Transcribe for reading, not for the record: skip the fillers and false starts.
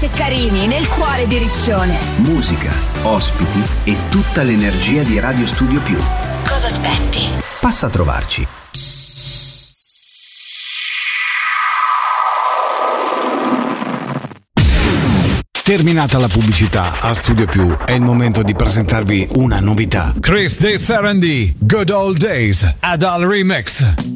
Ceccarini nel cuore di Riccione. Musica, ospiti e tutta l'energia di Radio Studio Più. Cosa aspetti? Passa a trovarci. Terminata la pubblicità, a Studio Più è il momento di presentarvi una novità. Chris De Sarandì, Good Old Days, Adal Remix.